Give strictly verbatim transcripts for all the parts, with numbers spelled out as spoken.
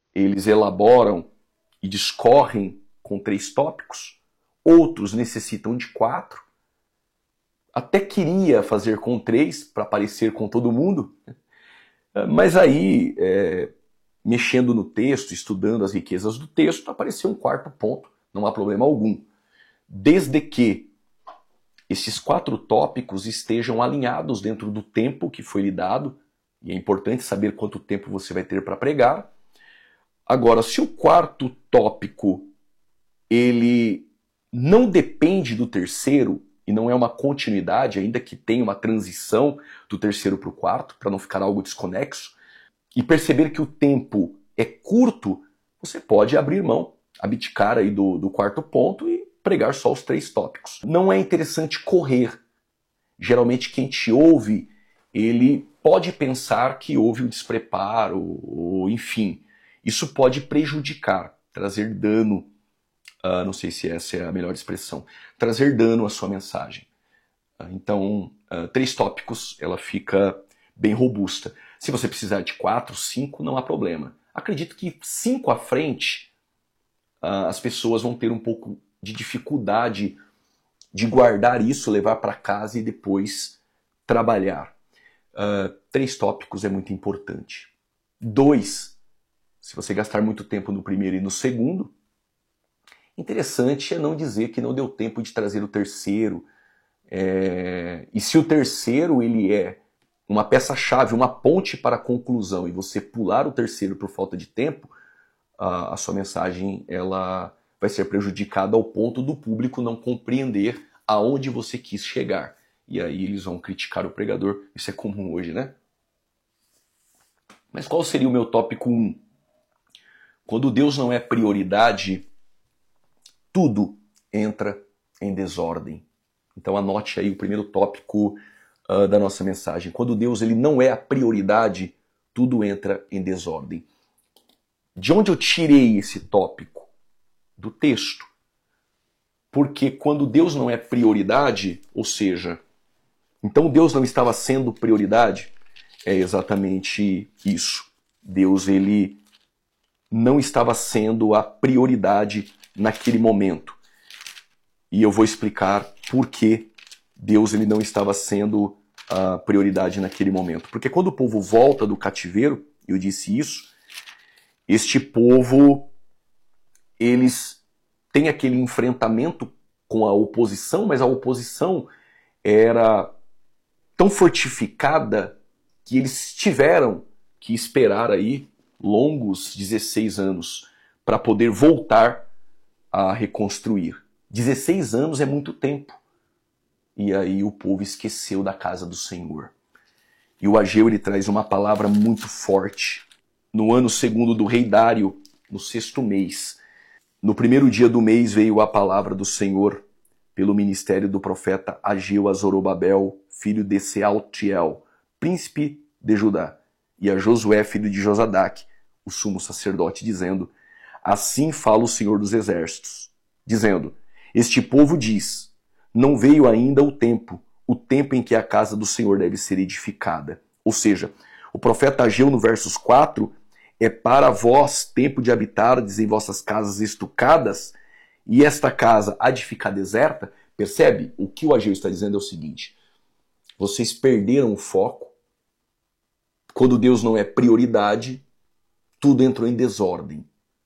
eles elaboram e discorrem com três tópicos, outros necessitam de quatro. Até queria fazer com três para parecer com todo mundo, mas aí, é, mexendo no texto, estudando as riquezas do texto, apareceu um quarto ponto, não há problema algum. Desde que esses quatro tópicos estejam alinhados dentro do tempo que foi lhe dado, e é importante saber quanto tempo você vai ter para pregar. Agora, se o quarto tópico ele não depende do terceiro, e não é uma continuidade, ainda que tenha uma transição do terceiro para o quarto, para não ficar algo desconexo, e perceber que o tempo é curto, você pode abrir mão, abdicar aí do, do quarto ponto e pregar só os três tópicos. Não é interessante correr. Geralmente quem te ouve, ele pode pensar que houve um despreparo, ou enfim. Isso pode prejudicar, trazer dano, uh, não sei se essa é a melhor expressão, trazer dano à sua mensagem. Uh, então, uh, três tópicos, ela fica bem robusta. Se você precisar de quatro, cinco, não há problema. Acredito que cinco à frente, uh, as pessoas vão ter um pouco de dificuldade de guardar isso, levar para casa e depois trabalhar. Uh, três tópicos é muito importante. Dois, se você gastar muito tempo no primeiro e no segundo, interessante é não dizer que não deu tempo de trazer o terceiro. É... E se o terceiro ele é uma peça-chave, uma ponte para a conclusão, e você pular o terceiro por falta de tempo, a, a sua mensagem ela vai ser prejudicada ao ponto do público não compreender aonde você quis chegar. E aí eles vão criticar o pregador. Isso é comum hoje, né? Mas qual seria o meu tópico um? Quando Deus não é prioridade, tudo entra em desordem. Então anote aí o primeiro tópico uh, da nossa mensagem. Quando Deus ele não é a prioridade, tudo entra em desordem. De onde eu tirei esse tópico? Do texto. Porque quando Deus não é prioridade, ou seja, então Deus não estava sendo prioridade, é exatamente isso. Deus ele não estava sendo a prioridade naquele momento. E eu vou explicar por que Deus ele não estava sendo a prioridade naquele momento. Porque quando o povo volta do cativeiro, eu disse isso, este povo, eles têm aquele enfrentamento com a oposição, mas a oposição era tão fortificada que eles tiveram que esperar aí longos dezesseis anos para poder voltar a reconstruir. dezesseis anos é muito tempo. E aí o povo esqueceu da casa do Senhor. E o Ageu ele traz uma palavra muito forte. No ano segundo do rei Dário, no sexto mês, no primeiro dia do mês veio a palavra do Senhor pelo ministério do profeta Ageu a Zorobabel, filho de Sealtiel, príncipe de Judá, e a Josué, filho de Josadaque, o sumo sacerdote, dizendo: assim fala o Senhor dos exércitos, dizendo: este povo diz, não veio ainda o tempo, o tempo em que a casa do Senhor deve ser edificada. Ou seja, o profeta Ageu, no versos quatro, é para vós tempo de habitardes em vossas casas estucadas, e esta casa há de ficar deserta. Percebe? O que o Ageu está dizendo é o seguinte: vocês perderam o foco. Quando Deus não é prioridade, tudo entrou em desordem.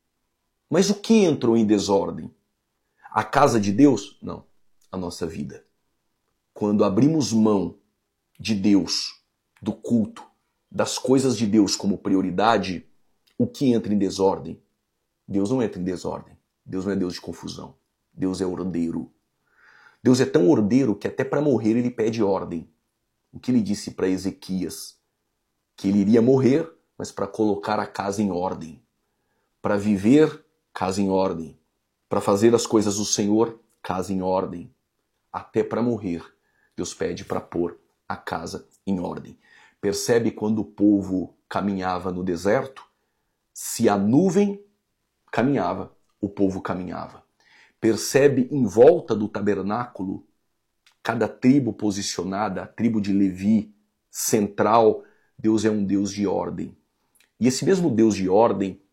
Mas o que entrou em desordem? A casa de Deus? Não. A nossa vida. Quando abrimos mão de Deus, do culto, das coisas de Deus como prioridade, o que entra em desordem? Deus não entra em desordem. Deus não é Deus de confusão. Deus é ordeiro. Deus é tão ordeiro que até para morrer ele pede ordem. O que ele disse para Ezequias? Que ele iria morrer, mas para colocar a casa em ordem. Para viver, casa em ordem. Para fazer as coisas do Senhor, casa em ordem. Até para morrer, Deus pede para pôr a casa em ordem. Percebe quando o povo caminhava no deserto? Se a nuvem caminhava, o povo caminhava. Percebe em volta do tabernáculo, cada tribo posicionada, a tribo de Levi, central, Deus é um Deus de ordem. E esse mesmo Deus de ordem,